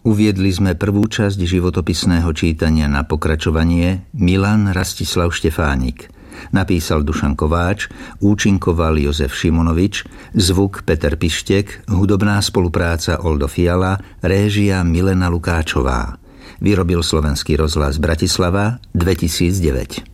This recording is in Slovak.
Uviedli sme prvú časť životopisného čítania. Na pokračovanie Milan Rastislav Štefánik. Napísal Dušan Kováč, účinkoval Jozef Šimonovič, zvuk Peter Pištek, hudobná spolupráca Oldo Fiala, réžia Milena Lukáčová. Vyrobil Slovenský rozhlas Bratislava 2009.